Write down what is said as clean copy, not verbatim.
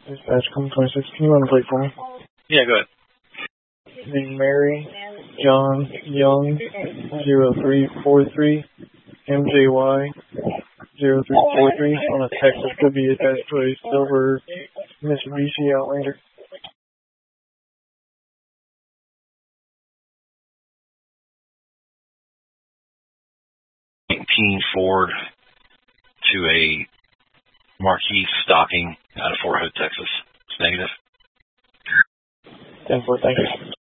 Dispatch, come 26. Can you run the plate for me? Yeah, go ahead. Mary John Young, 0343, MJY, 0343, on a Texas to be attached to a silver Mitsubishi Outlander. Ford to a Marquis stocking out of Fort Hood, Texas. It's negative. 10-4, thank you.